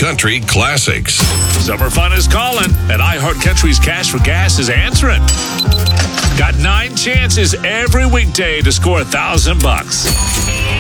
Country classics. Summer fun is calling, and iHeart Country's Cash for Gas is answering. Got 9 chances every weekday to score $1,000.